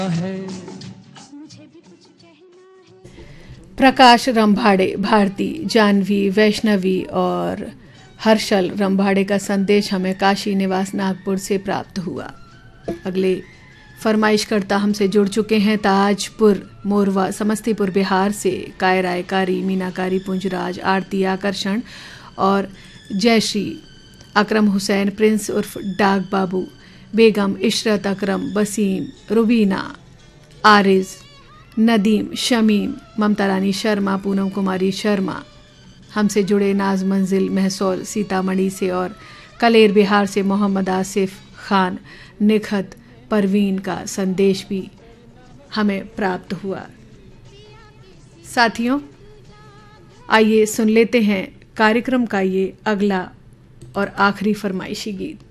प्रकाश रंभाड़े, भारती, जानवी, वैष्णवी और हर्षल रंभाड़े का संदेश हमें काशी निवास नागपुर से प्राप्त हुआ। अगले फरमाइशकर्ता हमसे जुड़ चुके हैं ताजपुर मोरवा समस्तीपुर बिहार से कायरायकारी, मीनाकारी, पुंजराज, आरती, आकर्षण और जयश्री, अकरम हुसैन, प्रिंस उर्फ डाग बाबू, बेगम, इशरत, अकरम, बसीम, रुबीना, आरिज, नदीम, शमीम, ममता रानी शर्मा, पूनम कुमारी शर्मा, हमसे जुड़े नाज मंजिल महसौल सीतामढ़ी से और कलेर बिहार से मोहम्मद आसिफ खान, निखत, परवीन का संदेश भी हमें प्राप्त हुआ। साथियों, आइए सुन लेते हैं कार्यक्रम का ये अगला और आखिरी फरमाइशी गीत।